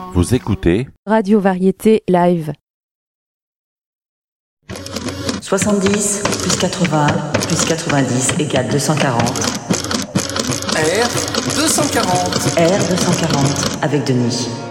Vous écoutez Radio Variété Live. 70 plus 80 plus 90 égale 240. R 240. R 240 avec Denis.